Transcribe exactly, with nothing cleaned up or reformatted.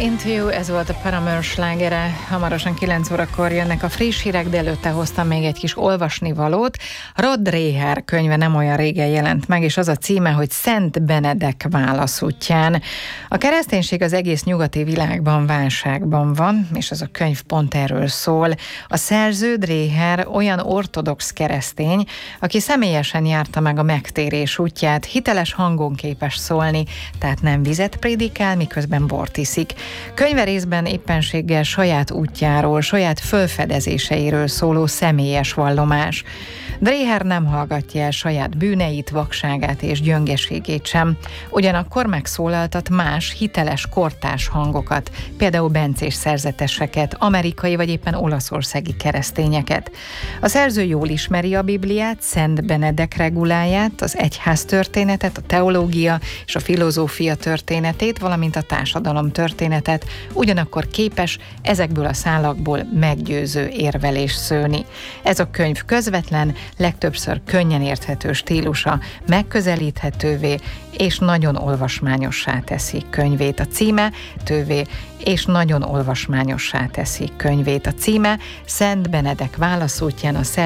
Into You, ez volt a Paramore slágere. Hamarosan kilenc órakor jönnek a friss hírek, de előtte hoztam még egy kis olvasnivalót. Rod Dreher könyve nem olyan régen jelent meg, és az a címe, hogy Szent Benedek válaszútján. A kereszténység az egész nyugati világban válságban van, és ez a könyv pont erről szól. A szerző, Dreher, olyan ortodox keresztény, aki személyesen járta meg a megtérés útját, hiteles hangon képes szólni, tehát nem vizet prédikál, miközben bort iszik. Könyve részben éppenséggel saját útjáról, saját fölfedezéseiről szóló személyes vallomás. Dreher nem hallgatja el saját bűneit, vakságát és gyöngeségét sem. Ugyanakkor megszólaltat más, hiteles kortárs hangokat, például bencés szerzeteseket, amerikai vagy éppen olaszországi keresztényeket. A szerző jól ismeri a Bibliát, Szent Benedek reguláját, az egyház történetet, a teológia és a filozófia történetét, valamint a társadalom történetet, ugyanakkor képes ezekből a szálakból meggyőző érvelést szőni. Ez a könyv közvetlen, legtöbbször könnyen érthető stílusa megközelíthetővé és nagyon olvasmányossá teszi könyvét. A címe tővé és nagyon olvasmányossá teszi könyvét. A címe Szent Benedek válaszútján, a